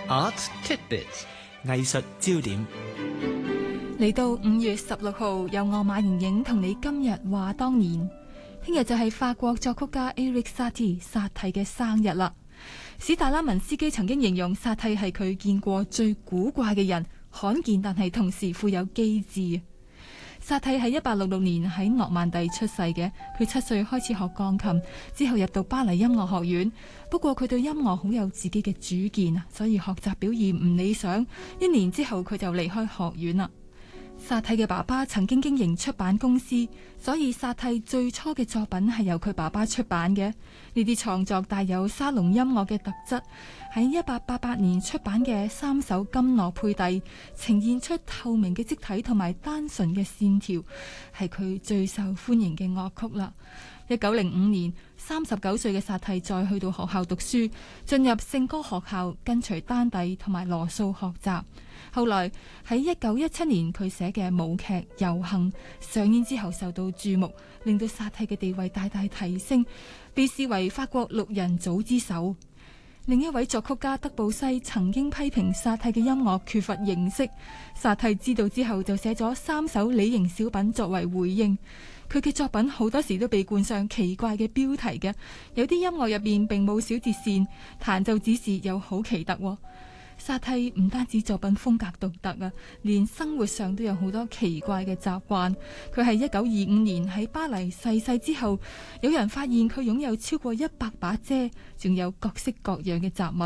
Art Tidbits 藝術焦點。 嚟到5月16號，由我馬瑩瑩同你今日話當年。聽日就係法國作曲家 Erik Satie 薩蒂嘅生日啦。史達拉文斯基曾經形容薩蒂係佢見過最古怪嘅人，罕見但係同時富有機智。薩蒂喺1866年喺諾曼第出世嘅，佢7歲開始學鋼琴，之後入到巴黎音樂學院。不過佢對音樂好有自己嘅主見啊，所以學習表現唔理想。1年之後佢就離開學院啦。薩蒂嘅爸爸曾經經營出版公司，所以薩蒂最初嘅作品係由佢爸爸出版嘅。呢啲創作帶有沙龍音樂嘅特質。喺1888年出版嘅3首金樂配蒂，呈現出透明嘅質體同埋單純嘅線條，係佢最受歡迎嘅樂曲啦。1905年，39歲嘅薩蒂再去到學校讀書，進入聖歌學校，跟隨丹蒂同埋羅素學習。後來喺1917年，佢寫嘅舞劇《遊行》上演之後受到注目，令到薩蒂嘅地位大大提升，被視為法國6人組之首。另一位作曲家德布西曾經批評薩蒂嘅音樂缺乏形式，薩蒂知道之後就寫咗3首理型小品作為回應。佢嘅作品好多時都被冠上奇怪嘅標題嘅，有啲音樂入面並冇小節線，彈奏指示又好奇特喎。薩蒂唔單止作品風格獨特啊，連生活上都有好多奇怪嘅習慣。佢係1925年喺巴黎逝世之後，有人發現佢擁有超過100把遮，仲有各式各樣嘅雜物。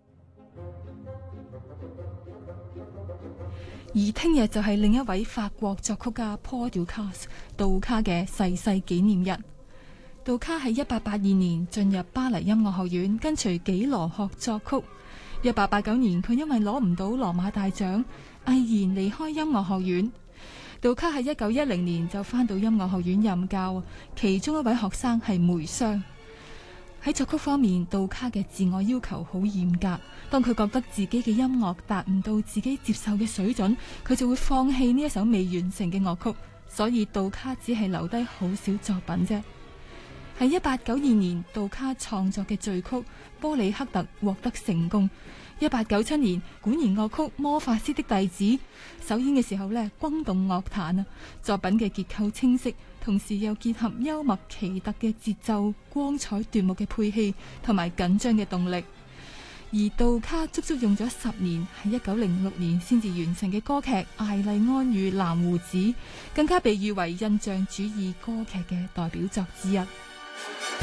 而聽日就係另一位法國作曲家 Paul Dukas 杜卡嘅逝世紀念日。杜卡喺1882年進入巴黎音樂學院，跟隨紀羅學作曲。1889年，佢因為攞唔到羅馬大獎，毅然離開音樂學院。杜卡喺1910年就返到音樂學院任教，其中一位學生係梅湘。喺作曲方面，杜卡嘅自我要求好嚴格。當佢覺得自己嘅音樂達唔到自己接受嘅水準，佢就會放棄呢一首未完成嘅樂曲。所以杜卡只係留低好少作品啫。喺1892年，杜卡創作嘅序曲《波里克特》獲得成功。1897年，管弦樂曲《魔法師的弟子》首演嘅時候呢，轟動樂壇啊！作品嘅結構清晰，同時又結合幽默奇特嘅節奏、光彩奪目嘅配器同埋緊張嘅動力。而杜卡足足用咗10年，喺1906年先至完成嘅歌劇《艾麗安與藍鬍子》，更加被譽為印象主義歌劇嘅代表作之一。